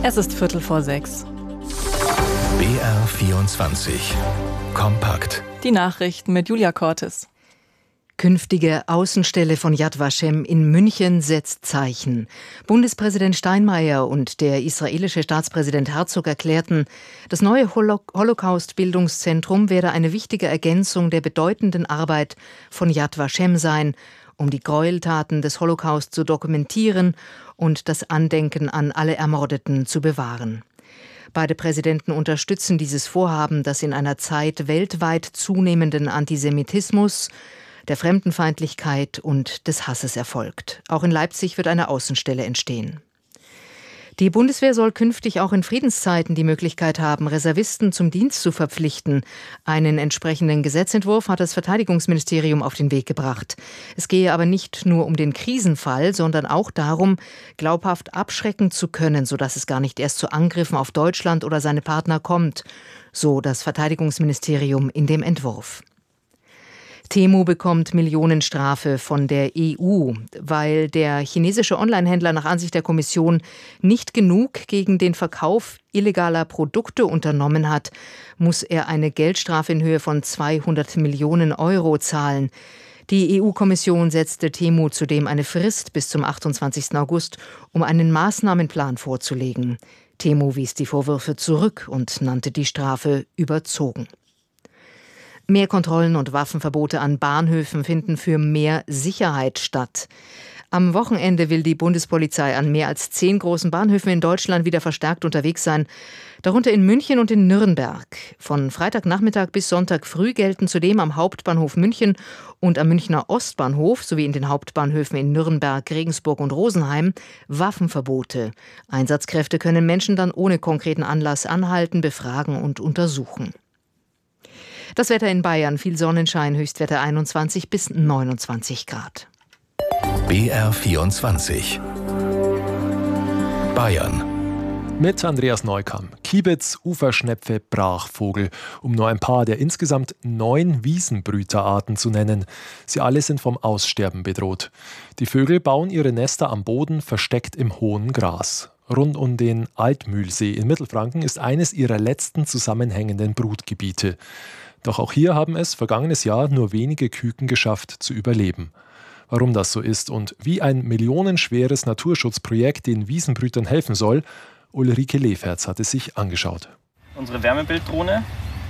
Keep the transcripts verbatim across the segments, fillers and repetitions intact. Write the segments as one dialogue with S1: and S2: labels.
S1: Es ist Viertel vor sechs.
S2: B R vierundzwanzig. Kompakt.
S1: Die Nachrichten mit Julia Cortes.
S3: Künftige Außenstelle von Yad Vashem in München setzt Zeichen. Bundespräsident Steinmeier und der israelische Staatspräsident Herzog erklärten, das neue Holo- Holocaust-Bildungszentrum werde eine wichtige Ergänzung der bedeutenden Arbeit von Yad Vashem sein, um die Gräueltaten des Holocaust zu dokumentieren und das Andenken an alle Ermordeten zu bewahren. Beide Präsidenten unterstützen dieses Vorhaben, das in einer Zeit weltweit zunehmenden Antisemitismus, der Fremdenfeindlichkeit und des Hasses erfolgt. Auch in Leipzig wird eine Außenstelle entstehen. Die Bundeswehr soll künftig auch in Friedenszeiten die Möglichkeit haben, Reservisten zum Dienst zu verpflichten. Einen entsprechenden Gesetzentwurf hat das Verteidigungsministerium auf den Weg gebracht. Es gehe aber nicht nur um den Krisenfall, sondern auch darum, glaubhaft abschrecken zu können, sodass es gar nicht erst zu Angriffen auf Deutschland oder seine Partner kommt, so das Verteidigungsministerium in dem Entwurf. Temu bekommt Millionenstrafe von der E U, weil der chinesische Onlinehändler nach Ansicht der Kommission nicht genug gegen den Verkauf illegaler Produkte unternommen hat, muss er eine Geldstrafe in Höhe von zweihundert Millionen Euro zahlen. Die E U-Kommission setzte Temu zudem eine Frist bis zum achtundzwanzigsten August, um einen Maßnahmenplan vorzulegen. Temu wies die Vorwürfe zurück und nannte die Strafe überzogen. Mehr Kontrollen und Waffenverbote an Bahnhöfen finden für mehr Sicherheit statt. Am Wochenende will die Bundespolizei an mehr als zehn großen Bahnhöfen in Deutschland wieder verstärkt unterwegs sein, darunter in München und in Nürnberg. Von Freitagnachmittag bis Sonntag früh gelten zudem am Hauptbahnhof München und am Münchner Ostbahnhof sowie in den Hauptbahnhöfen in Nürnberg, Regensburg und Rosenheim Waffenverbote. Einsatzkräfte können Menschen dann ohne konkreten Anlass anhalten, befragen und untersuchen. Das Wetter in Bayern, viel Sonnenschein, Höchstwerte einundzwanzig bis neunundzwanzig Grad.
S2: B R vierundzwanzig. Bayern.
S4: Mit Andreas Neukamp. Kiebitz, Uferschnepfe, Brachvogel, um nur ein paar der insgesamt neun Wiesenbrüterarten zu nennen. Sie alle sind vom Aussterben bedroht. Die Vögel bauen ihre Nester am Boden, versteckt im hohen Gras. Rund um den Altmühlsee in Mittelfranken ist eines ihrer letzten zusammenhängenden Brutgebiete. Doch auch hier haben es vergangenes Jahr nur wenige Küken geschafft zu überleben. Warum das so ist und wie ein millionenschweres Naturschutzprojekt den Wiesenbrütern helfen soll, Ulrike Leferz hat es sich angeschaut.
S5: Unsere Wärmebilddrohne.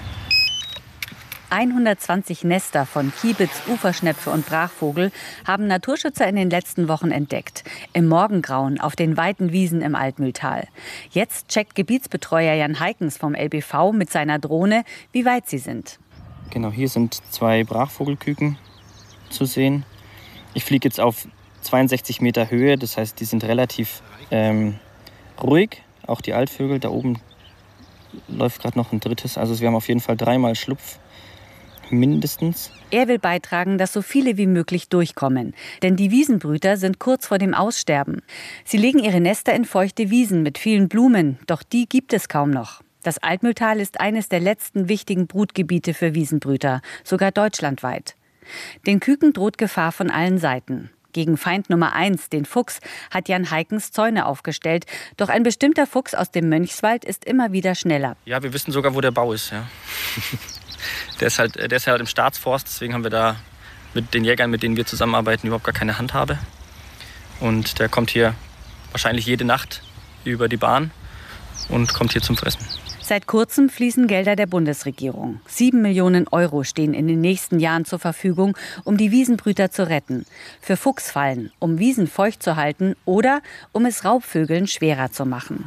S6: hundertzwanzig Nester von Kiebitz, Uferschnepfe und Brachvogel haben Naturschützer in den letzten Wochen entdeckt. Im Morgengrauen auf den weiten Wiesen im Altmühltal. Jetzt checkt Gebietsbetreuer Jan Heikens vom L B V mit seiner Drohne, wie weit sie sind.
S5: Genau, hier sind zwei Brachvogelküken zu sehen. Ich fliege jetzt auf zweiundsechzig Meter Höhe, das heißt, die sind relativ ähm, ruhig. Auch die Altvögel, da oben läuft gerade noch ein drittes. Also wir haben auf jeden Fall dreimal Schlupf. Mindestens.
S6: Er will beitragen, dass so viele wie möglich durchkommen. Denn die Wiesenbrüter sind kurz vor dem Aussterben. Sie legen ihre Nester in feuchte Wiesen mit vielen Blumen, doch die gibt es kaum noch. Das Altmühltal ist eines der letzten wichtigen Brutgebiete für Wiesenbrüter, sogar deutschlandweit. Den Küken droht Gefahr von allen Seiten. Gegen Feind Nummer eins, den Fuchs, hat Jan Heikens Zäune aufgestellt. Doch ein bestimmter Fuchs aus dem Mönchswald ist immer wieder schneller.
S5: Ja, wir wissen sogar, wo der Bau ist. Ja. Der ist halt, der ist halt im Staatsforst, deswegen haben wir da mit den Jägern, mit denen wir zusammenarbeiten, überhaupt gar keine Handhabe. Und der kommt hier wahrscheinlich jede Nacht über die Bahn und kommt hier zum Fressen.
S6: Seit kurzem fließen Gelder der Bundesregierung. Sieben Millionen Euro stehen in den nächsten Jahren zur Verfügung, um die Wiesenbrüter zu retten. Für Fuchsfallen, um Wiesen feucht zu halten oder um es Raubvögeln schwerer zu machen.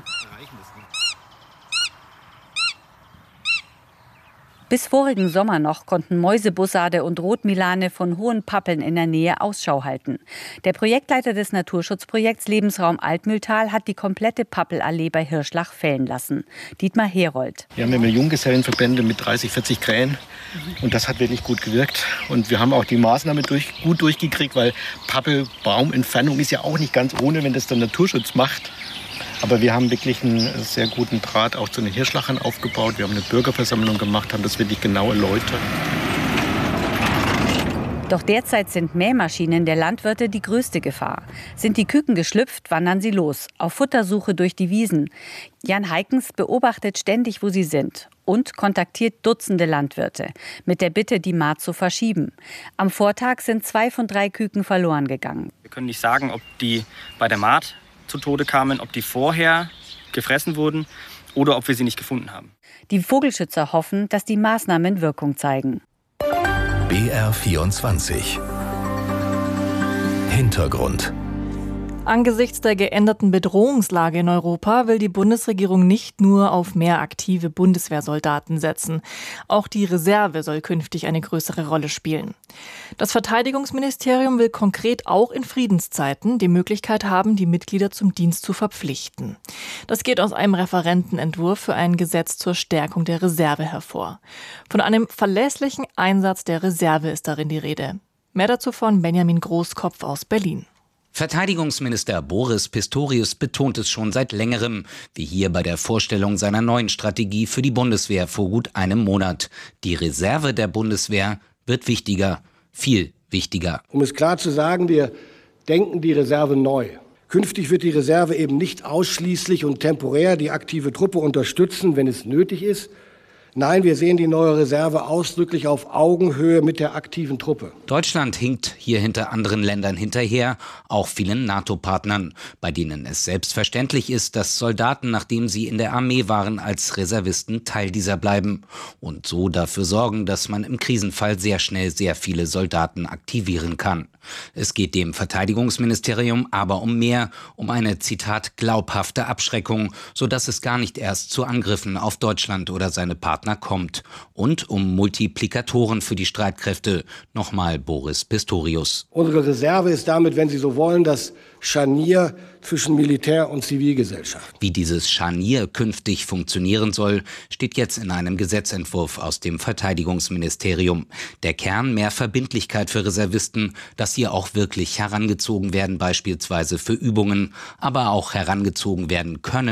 S6: Bis vorigen Sommer noch konnten Mäusebussarde und Rotmilane von hohen Pappeln in der Nähe Ausschau halten. Der Projektleiter des Naturschutzprojekts Lebensraum Altmühltal hat die komplette Pappelallee bei Hirschlach fällen lassen. Dietmar Herold.
S7: Wir haben immer Junggesellenverbände mit dreißig, vierzig Krähen und das hat wirklich gut gewirkt. Und wir haben auch die Maßnahme durch, gut durchgekriegt, weil Pappelbaumentfernung ist ja auch nicht ganz ohne, wenn das der Naturschutz macht. Aber wir haben wirklich einen sehr guten Draht auch zu den Hirschlachern aufgebaut. Wir haben eine Bürgerversammlung gemacht, haben das wirklich genau erläutert.
S6: Doch derzeit sind Mähmaschinen der Landwirte die größte Gefahr. Sind die Küken geschlüpft, wandern sie los, auf Futtersuche durch die Wiesen. Jan Heikens beobachtet ständig, wo sie sind und kontaktiert Dutzende Landwirte mit der Bitte, die Mahd zu verschieben. Am Vortag sind zwei von drei Küken verloren gegangen.
S5: Wir können nicht sagen, ob die bei der Mahd zu Tode kamen, ob die vorher gefressen wurden oder ob wir sie nicht gefunden haben.
S6: Die Vogelschützer hoffen, dass die Maßnahmen Wirkung zeigen.
S2: B R vierundzwanzig. Hintergrund.
S1: Angesichts der geänderten Bedrohungslage in Europa will die Bundesregierung nicht nur auf mehr aktive Bundeswehrsoldaten setzen. Auch die Reserve soll künftig eine größere Rolle spielen. Das Verteidigungsministerium will konkret auch in Friedenszeiten die Möglichkeit haben, die Mitglieder zum Dienst zu verpflichten. Das geht aus einem Referentenentwurf für ein Gesetz zur Stärkung der Reserve hervor. Von einem verlässlichen Einsatz der Reserve ist darin die Rede. Mehr dazu von Benjamin Großkopf aus Berlin.
S8: Verteidigungsminister Boris Pistorius betont es schon seit längerem, wie hier bei der Vorstellung seiner neuen Strategie für die Bundeswehr vor gut einem Monat. Die Reserve der Bundeswehr wird wichtiger, viel wichtiger.
S9: Um es klar zu sagen, wir denken die Reserve neu. Künftig wird die Reserve eben nicht ausschließlich und temporär die aktive Truppe unterstützen, wenn es nötig ist. Nein, wir sehen die neue Reserve ausdrücklich auf Augenhöhe mit der aktiven Truppe.
S8: Deutschland hinkt hier hinter anderen Ländern hinterher, auch vielen NATO-Partnern, bei denen es selbstverständlich ist, dass Soldaten, nachdem sie in der Armee waren, als Reservisten Teil dieser bleiben und so dafür sorgen, dass man im Krisenfall sehr schnell sehr viele Soldaten aktivieren kann. Es geht dem Verteidigungsministerium aber um mehr, um eine, Zitat, glaubhafte Abschreckung, sodass es gar nicht erst zu Angriffen auf Deutschland oder seine Partner kommt. Und um Multiplikatoren für die Streitkräfte, nochmal Boris Pistorius.
S9: Unsere Reserve ist damit, wenn Sie so wollen, das Scharnier zwischen Militär und Zivilgesellschaft.
S8: Wie dieses Scharnier künftig funktionieren soll, steht jetzt in einem Gesetzentwurf aus dem Verteidigungsministerium. Der Kern: mehr Verbindlichkeit für Reservisten, dass sie auch wirklich herangezogen werden, beispielsweise für Übungen, aber auch herangezogen werden können,